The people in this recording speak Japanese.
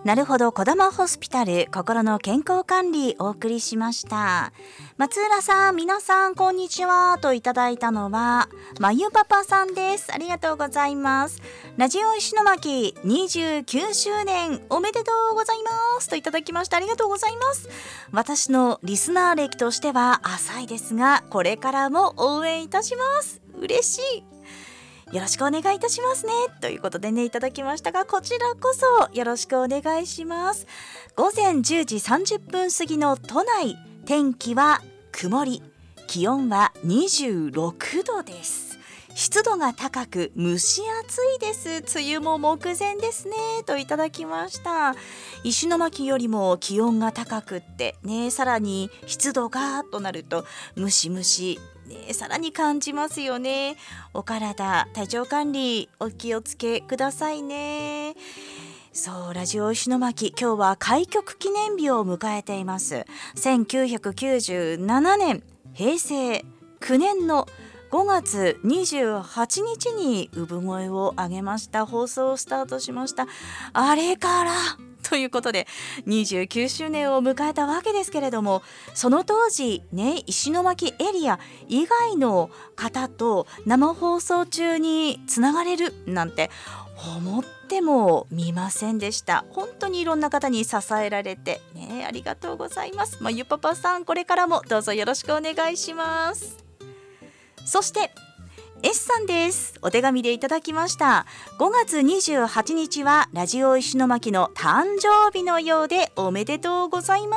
なるほど、こだまホスピタル心の健康管理お送りしました。松浦さん、皆さんこんにちはといただいたのはまゆパパさんです。ありがとうございます。ラジオ石巻29周年おめでとうございますといただきました。ありがとうございます。私のリスナー歴としては浅いですが、これからも応援いたします。嬉しい。よろしくお願いいたしますねということでね、いただきましたが、こちらこそよろしくお願いします。午前10時30分過ぎの都内、天気は曇り、気温は26度です。湿度が高く蒸し暑いです。梅雨も目前ですねといただきました。石巻よりも気温が高くってね、さらに湿度がとなるとムシムシさらに感じますよね。お体、体調管理お気をつけくださいね。そう、ラジオ石巻、今日は開局記念日を迎えています。1997年平成9年の5月28日に産声を上げました。放送をスタートしました。あれからということで29周年を迎えたわけですけれども、その当時ね、石巻エリア以外の方と生放送中につながれるなんて思ってもみませんでした。本当にいろんな方に支えられてね、ありがとうございます。まゆパパさん、これからもどうぞよろしくお願いします。そしてS さんです。お手紙でいただきました。5月28日はラジオ石巻の誕生日のようでおめでとうございます。